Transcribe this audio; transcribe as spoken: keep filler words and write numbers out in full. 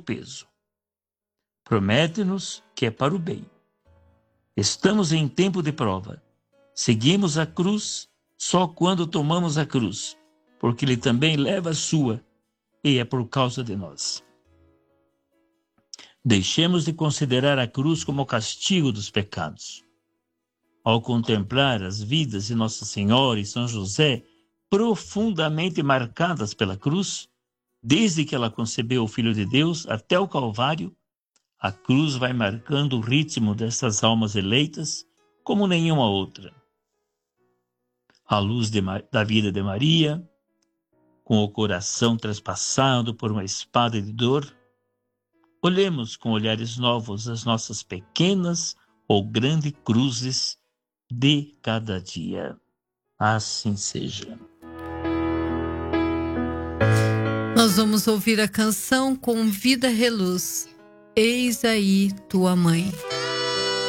peso. Promete-nos que é para o bem. Estamos em tempo de prova. Seguimos a cruz só quando tomamos a cruz, porque Ele também leva a sua, e é por causa de nós. Deixemos de considerar a cruz como castigo dos pecados. Ao contemplar as vidas de Nossa Senhora e São José, profundamente marcadas pela cruz, desde que ela concebeu o Filho de Deus até o Calvário, a cruz vai marcando o ritmo dessas almas eleitas como nenhuma outra. À luz de, da vida de Maria, com o coração traspassado por uma espada de dor, olhemos com olhares novos as nossas pequenas ou grandes cruzes de cada dia. Assim seja. Nós vamos ouvir a canção Convida Reluz. Eis aí tua mãe.